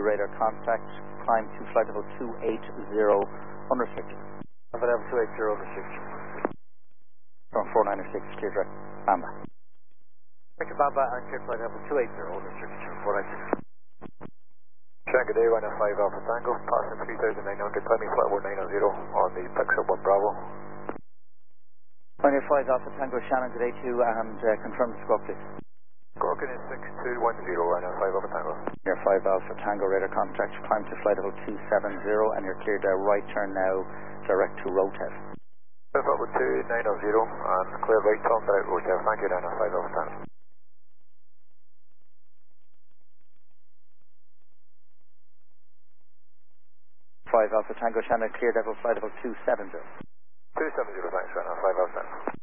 radar contact. Climb to flight level 280 unrestricted. Flight level 280 unrestricted. From 496, clear direct, Bamba. Thank you, Bamba, and clear flight level 280 unrestricted from 496. Shanghai Day, running 5 Alpha Tango, passing 3,900, climbing flight level 900 on the Pixel 1 Bravo. Pioneer 5 Alpha Tango, Shannon, good day to you, and confirm the squawk, please. Gorkin is 6210, running 5 Alpha Tango. Pioneer 5 Alpha Tango, radar contact, climb to flight level 270, and you're cleared right turn now, direct to Rotev. Flight level 290, and clear right turn direct Rotev, thank you, running 5 Alpha Tango. 5 Alpha Tango, Shannon, cleared level flight level 270. 270, thanks, running 5 Alpha Tango.